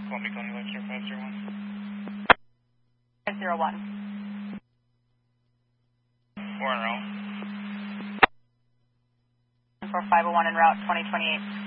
Columbia County Lecture 501. 501. 4 en route. For 501 en route 2028.